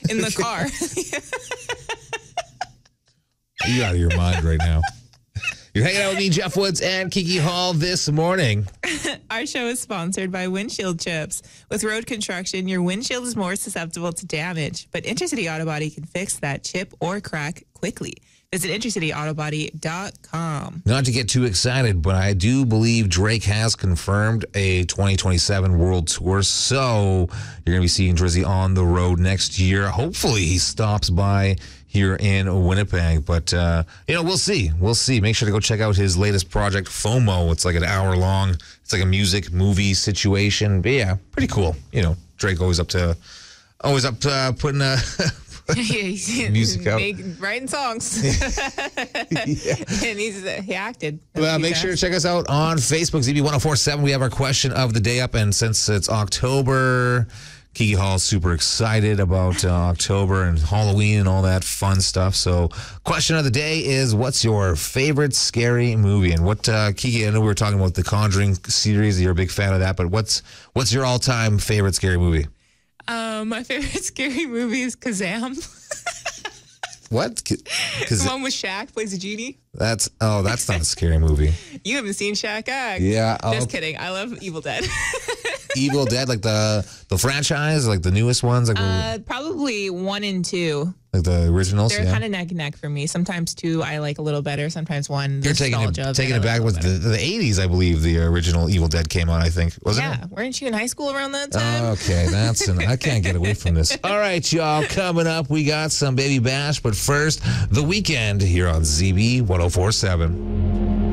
in the car. You're out of your mind right now. You're hanging out with me, Jeff Woods, and Kiki Hall this morning. Our show is sponsored by Windshield Chips. With road construction, your windshield is more susceptible to damage, but Intercity Auto Body can fix that chip or crack quickly. Visit intercityautobody.com. Not to get too excited, but I do believe Drake has confirmed a 2027 world tour. So you're going to be seeing Drizzy on the road next year. Hopefully he stops by here in Winnipeg. But, we'll see. We'll see. Make sure to go check out his latest project, FOMO. It's like an hour long. It's like a music movie situation. But yeah, pretty cool. Drake always up putting a... music out. Writing songs. And he acted. Well, make sure to check us out on Facebook, ZB1047. We have our question of the day up, and since it's October, Kiki Hall's super excited about October and Halloween and all that fun stuff. So, question of the day is, what's your favorite scary movie? And what, Kiki, I know we were talking about the Conjuring series. You're a big fan of that, but what's your all-time favorite scary movie? My favorite scary movie is Kazam. What? The one with Shaq plays a genie. That's not a scary movie. You haven't seen Shaq act. Yeah. Just kidding. I love Evil Dead. Evil Dead, like the franchise, like the newest ones? Like probably 1 and 2. Like the originals? They're kind of neck and neck for me. Sometimes 2 I like a little better. Sometimes 1. You're taking it back with the 80s, I believe the original Evil Dead came out, I think. Wasn't it? Yeah. Weren't you in high school around that time? Okay, I can't get away from this. All right, y'all. Coming up, we got some Baby Bash, but first, The Weeknd here on ZB 1047.